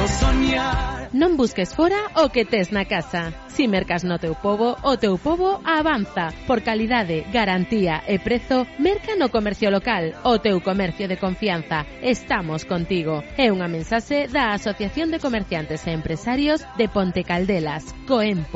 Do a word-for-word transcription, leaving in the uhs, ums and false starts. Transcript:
soñar. Non busques fora o que tes na casa. Si mercas no teu pobo, o teu pobo avanza. Por calidade, garantía e prezo, merca no comercio local, o teu comercio de confianza. Estamos contigo. É unha mensaxe da Asociación de Comerciantes e Empresarios de Ponte Caldelas, Coempo.